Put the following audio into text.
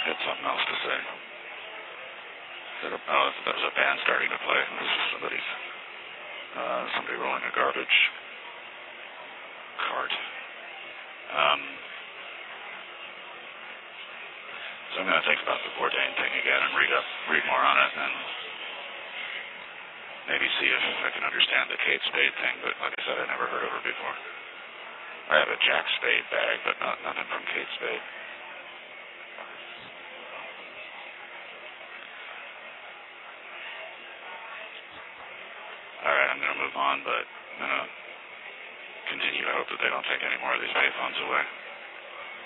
had something else to say. There's a band starting to play. This is somebody rolling a garbage cart. So I'm going to think about the Bourdain thing again and read more on it, and maybe see if I can understand the Kate Spade thing. But like I said, I never heard of her before. I have a Jack Spade bag, but nothing from Kate Spade. Alright, I'm going to move on, but I'm going to continue to hope that they don't take any more of these payphones away.